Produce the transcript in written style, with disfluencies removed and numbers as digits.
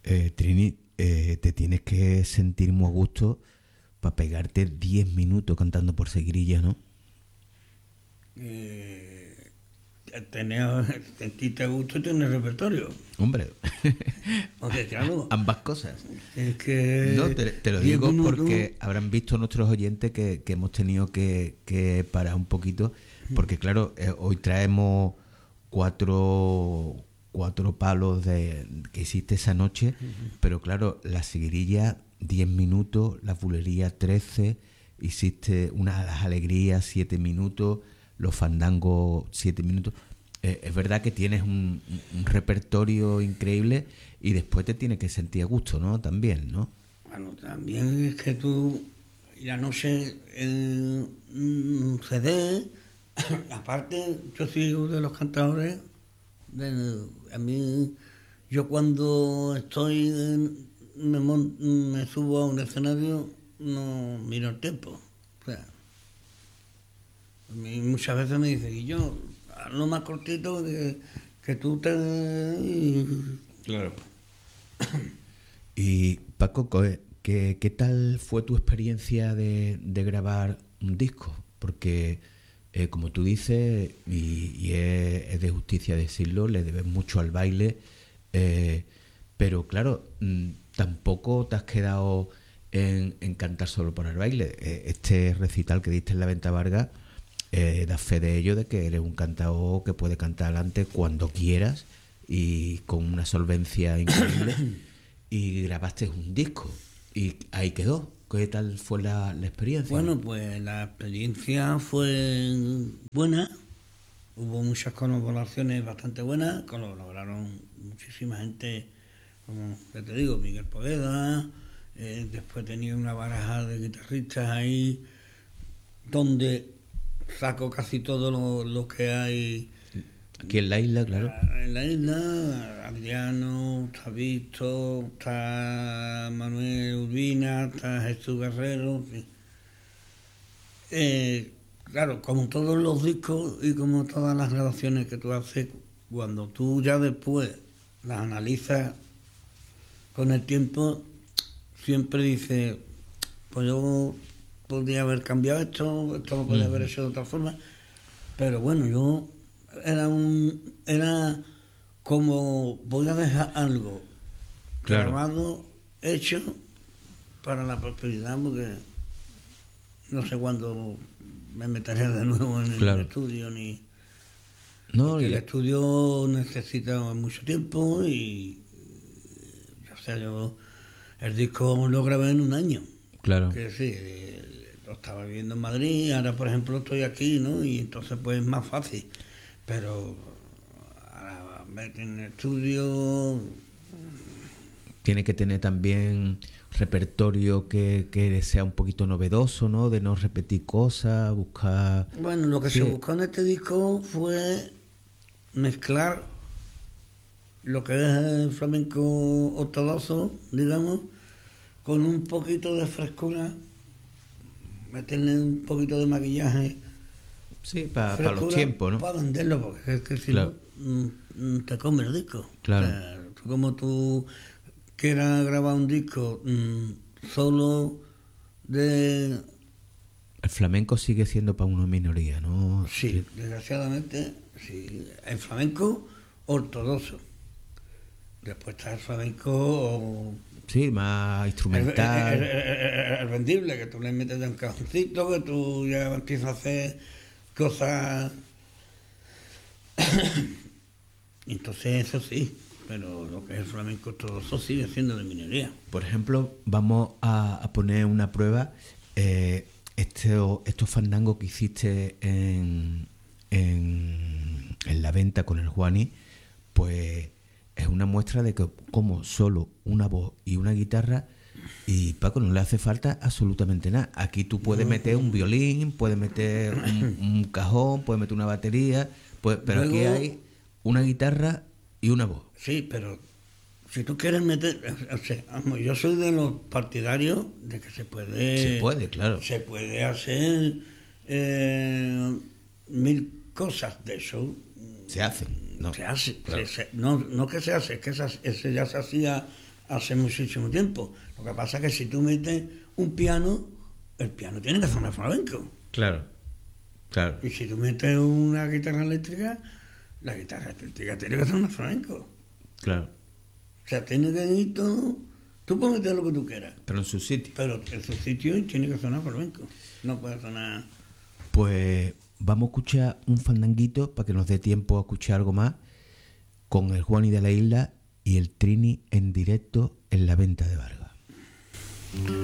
Trini, te tienes que sentir muy a gusto para pegarte 10 minutos cantando por seguirilla, ¿no? Sentirte a gusto y tener repertorio. Hombre, Porque claro, ambas cosas. es que No, te lo 10 digo minutos, porque habrán visto nuestros oyentes que hemos tenido que parar un poquito, porque claro, hoy traemos cuatro palos que hiciste esa noche, pero claro, la seguirilla 10 minutos, la bulería 13, hiciste una de las alegrías 7 minutos, los fandangos 7 minutos. Es verdad que tienes un repertorio increíble y después te tienes que sentir a gusto, ¿no? También, ¿no? bueno, también es que tú, ya no sé, un CD, aparte, yo soy uno de los cantadores, a mí, yo cuando me subo a un escenario, no miro el tiempo. O sea, a mí muchas veces me dicen, y yo, lo más cortito que tú te... Claro. Y Paco, ¿qué tal fue tu experiencia de grabar un disco? Porque, como tú dices, y es de justicia decirlo, le debes mucho al baile, pero claro, tampoco te has quedado en cantar solo por el baile. Este recital que diste en la Venta Vargas da fe de ello, de que eres un cantador que puede cantar adelante cuando quieras y con una solvencia increíble. Y grabaste un disco y ahí quedó. ¿Qué tal fue la experiencia? Bueno, pues la experiencia fue buena, hubo muchas colaboraciones bastante buenas, colaboraron muchísima gente, como ya te digo, Miguel Poveda, después tenía una baraja de guitarristas ahí, donde saco casi todo lo que hay. Aquí en la isla, claro. En la isla, Adriano, está Víctor, está Manuel Urbina, está Jesús Guerrero. Claro, como todos los discos y como todas las grabaciones que tú haces, cuando tú ya después las analizas con el tiempo, siempre dices, pues yo podría haber cambiado esto lo podría haber hecho de otra forma, pero bueno, yo era como voy a dejar algo grabado, hecho para la prosperidad, porque no sé cuándo me meteré de nuevo en el estudio, porque el estudio necesita mucho tiempo y o sea, yo el disco lo grabé en un año. Claro. Que sí, lo estaba viviendo en Madrid, ahora por ejemplo estoy aquí, ¿no? Y entonces pues es más fácil. Pero ahora vete en el estudio. Tiene que tener también repertorio que sea un poquito novedoso, ¿no? De no repetir cosas, buscar... Bueno, lo que se buscó en este disco fue mezclar lo que es el flamenco ortodoxo, digamos, con un poquito de frescura, meterle un poquito de maquillaje. Sí, para los tiempos, ¿no? Para venderlo, porque es que si no, te come el disco. Claro. O sea, como tú quieras grabar un disco solo de... El flamenco sigue siendo para una minoría, ¿no? Sí, desgraciadamente, sí. El flamenco ortodoxo. Después está el flamenco... Sí, más instrumental. El vendible, que tú le metes de un cajoncito, que tú ya empiezas a hacer cosas. Entonces, eso sí, pero lo que es el flamenco ortodoxo sigue siendo de minoría. Por ejemplo, vamos a poner una prueba. Estos fandangos que hiciste en la venta con el Juani, pues es una muestra de que como solo una voz y una guitarra, y Paco, no le hace falta absolutamente nada. Aquí tú puedes meter un violín, puedes meter un cajón, puedes meter una batería, pero luego, aquí hay una guitarra y una voz. Sí, pero si tú quieres meter... O sea, yo soy de los partidarios de que se puede, claro. Se puede hacer 1000 cosas de eso. Se hacen. No. Se hace, claro. No que se hace, es que eso ya se hacía hace muchísimo tiempo. Lo que pasa es que si tú metes un piano, el piano tiene que sonar flamenco. Claro, claro. Y si tú metes una guitarra eléctrica, la guitarra eléctrica tiene que sonar flamenco. Claro. O sea, tiene que ir todo. Tú puedes meter lo que tú quieras. Pero en su sitio. Pero en su sitio tiene que sonar flamenco. No puede sonar. Pues vamos a escuchar un fandanguito para que nos dé tiempo a escuchar algo más con el Juani de la Isla y el Trini en directo en la Venta de Vargas.